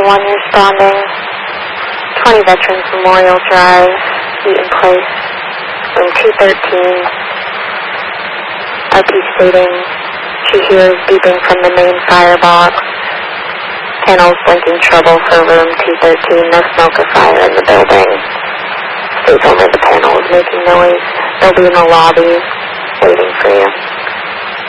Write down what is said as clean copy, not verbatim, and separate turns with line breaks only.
911 responding. 20 Veterans Memorial Drive, Eaton Place, room 213. RP stating she hears beeping from the main firebox. Panels blinking trouble for room 213. No smoke or fire in the building. States only the panel is making noise. They'll be in the lobby waiting for you.